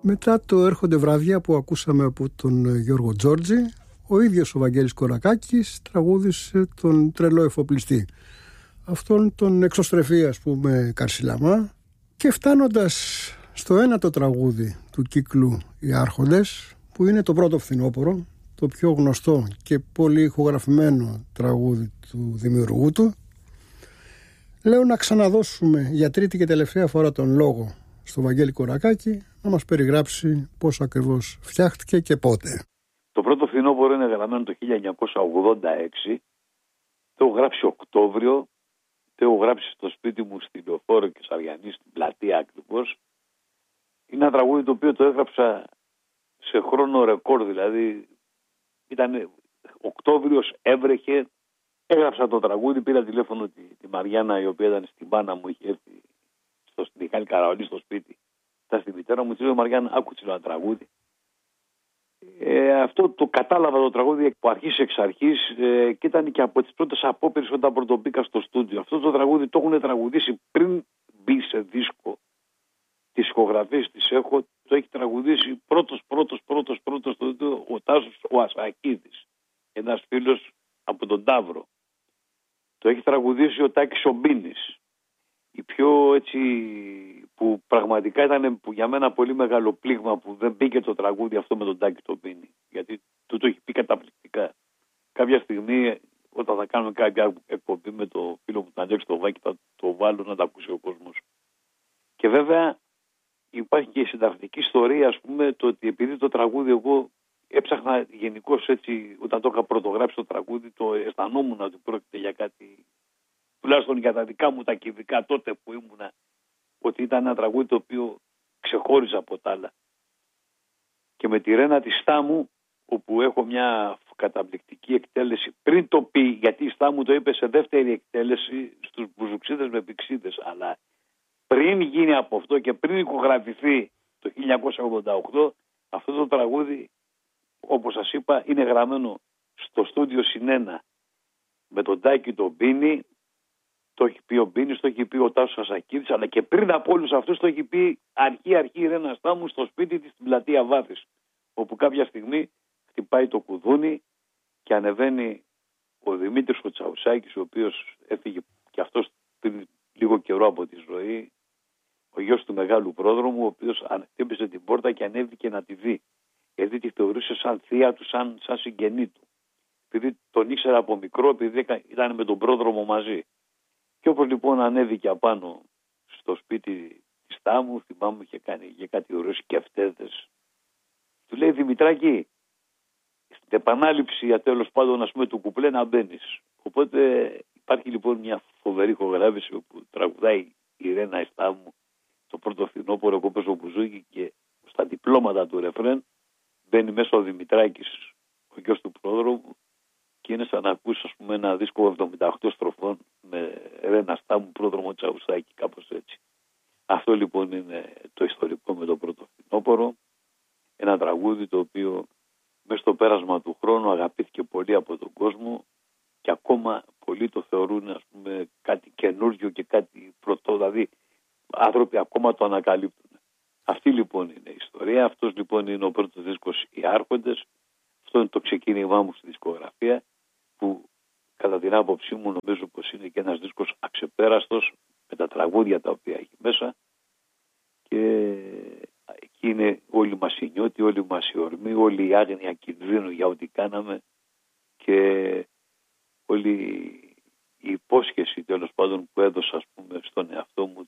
Μετά το «Έρχονται βράδια» που ακούσαμε από τον Γιώργο Τζόρτζη, ο ίδιος ο Βαγγέλης Κορακάκης τραγούδισε τον τρελό εφοπλιστή. Αυτόν τον εξωστρεφή, ας πούμε, Καρσιλαμά. Και φτάνοντας στο ένατο τραγούδι του κύκλου «Οι Άρχοντες», που είναι το πρώτο φθινόπωρο, το πιο γνωστό και πολύ ηχογραφημένο τραγούδι του δημιουργού του, λέω να ξαναδώσουμε για τρίτη και τελευταία φορά τον λόγο στο Βαγγέλη Κορακάκη να μας περιγράψει πώς ακριβώς φτιάχτηκε και πότε. Το πρώτο φθινόπωρο είναι γραμμένο το 1986. Το έχω γράψει Οκτώβριο. Το έχω γράψει στο σπίτι μου στη Λεωφόρο και Σαριανή, στην πλατεία ακριβώς. Είναι ένα τραγούδι το οποίο το έγραψα σε χρόνο ρεκόρ, δηλαδή ήταν Οκτώβριος, έβρεχε. Έγραψα το τραγούδι, πήρα τηλέφωνο τη Μαριάννα, η οποία ήταν στην Πάνα μου, είχε έρθει στην Μιχάλη Καραολή στο σπίτι. Ήταν στη μητέρα μου, τη λέω: Μαριάννα, άκουσε ένα τραγούδι. Αυτό το κατάλαβα το τραγούδι από αρχής εξ αρχής και ήταν και από τις πρώτες απόπειρες όταν πρωτομπήκα στο στούντιο. Αυτό το τραγούδι το έχουν τραγουδήσει πριν μπει σε δίσκο. Τις ηχογραφίες τις έχω, το έχει τραγουδήσει πρώτος ο Τάσος ο Ασακίδης, ένας φίλος από τον Ταύρο. Το έχει τραγουδήσει ο Τάκης ο Μπίνης. Η πιο έτσι που πραγματικά ήταν που για μένα πολύ μεγάλο πλήγμα που δεν μπήκε το τραγούδι αυτό με τον Τάκη τον Μπίνη, γιατί του το έχει πει καταπληκτικά. Κάποια στιγμή όταν θα κάνουμε κάποια εκπομπή με το φίλο μου τον Αντέξ το Βάκη θα το βάλω να τα ακούσει ο κόσμος. Και βέβαια υπάρχει και η συντακτική ιστορία, ας πούμε, το ότι επειδή το τραγούδι εγώ έψαχνα γενικώς έτσι, όταν το είχα πρωτογράψει το τραγούδι, το αισθανόμουν ότι πρόκειται για κάτι, τουλάχιστον για τα δικά μου τα κυβικά τότε που ήμουνα, ότι ήταν ένα τραγούδι το οποίο ξεχώριζε από τα άλλα. Και με τη Ρένα τη Στάμου, όπου έχω μια καταπληκτική εκτέλεση, πριν το πει, γιατί η Στάμου το είπε σε δεύτερη εκτέλεση στους Μπουζουξίδες με Πηξίδες, αλλά πριν γίνει από αυτό και πριν ηχογραφηθεί το 1988, αυτό το τραγούδι, όπως σας είπα, είναι γραμμένο στο στούντιο Συνένα με τον Τάκη τον Μπίνη. Το έχει πει ο Μπίνης, το έχει πει ο Τάσος Ασακίδης, αλλά και πριν από όλους αυτούς το έχει πει αρχή η Ρένα Στάμου στο σπίτι της στην πλατεία Βάθης, όπου κάποια στιγμή χτυπάει το κουδούνι και ανεβαίνει ο Δημήτρης ο Τσαουσάκης, ο οποίος έφυγε και αυτός πριν λίγο καιρό από τη ζωή, ο γιος του μεγάλου πρόδρομου, ο οποίος χτύπησε την πόρτα και ανέβηκε να τη δει. Γιατί τη θεωρούσε σαν θεία του, σαν συγγενή του. Επειδή τον ήξερα από μικρό, επειδή ήταν με τον πρόδρομο μαζί. Και όπως λοιπόν ανέβηκε απάνω στο σπίτι της Στάμου, θυμάμαι είχε κάνει και κάτι ωραίους σκεφτέδες. Του λέει: Δημητράκη, στην επανάληψη τέλος πάντων, ας πούμε, του κουπλέ να μπαίνεις. Οπότε υπάρχει λοιπόν μια φοβερή ηχογράφηση όπου τραγουδάει η Ρένα Στάμου το πρώτο φθινόπωρο, εγώ παίζω μπουζούκι και στα διπλώματα του ρεφρέν μπαίνει μέσα ο Δημητράκης, ο γιος του πρόδρομου, και είναι σαν να ακούσει, ας πούμε, ένα δίσκο 78 στροφών με Ρένα Στάμου, πρόδρομο Τσαουσάκη, κάπως έτσι. Αυτό λοιπόν είναι το ιστορικό με το πρώτο φθινόπωρο. Ένα τραγούδι το οποίο μέσα στο πέρασμα του χρόνου αγαπήθηκε πολύ από τον κόσμο και ακόμα πολλοί το θεωρούν, ας πούμε, κάτι καινούργιο και κάτι πρωτό, δηλαδή άνθρωποι ακόμα το ανακαλύπτουν. Αυτή λοιπόν είναι η ιστορία, αυτός λοιπόν είναι ο πρώτος δίσκος «Οι Άρχοντες». Αυτό είναι το ξεκίνημά μου στη δισκογραφία, που κατά την άποψή μου νομίζω πως είναι και ένας δίσκος αξεπέραστος με τα τραγούδια τα οποία έχει μέσα, και εκεί είναι όλοι μας οι νιώτοι, όλοι μας οι ορμοί, όλη η άγνοια κινδύνου για ό,τι κάναμε και όλη η υπόσχεση τέλος πάντων που έδωσα, ας πούμε, στον εαυτό μου,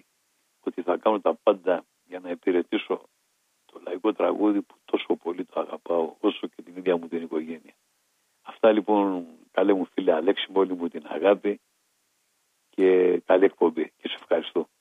ότι θα κάνω τα πάντα για να υπηρετήσω το λαϊκό τραγούδι που τόσο πολύ το αγαπάω, όσο και την ίδια μου την οικογένεια. Αυτά λοιπόν, καλέ μου φίλε Αλέξη, με όλη μου την αγάπη και καλή εκπομπή και σε ευχαριστώ.